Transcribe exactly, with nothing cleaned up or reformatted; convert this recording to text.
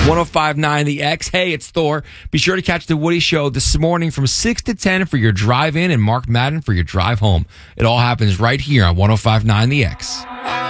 one oh five point nine The X. Hey, it's Thor. Be sure to catch The Woody Show this morning from six to ten for your drive in and Mark Madden for your drive home. It all happens right here on one oh five point nine The X.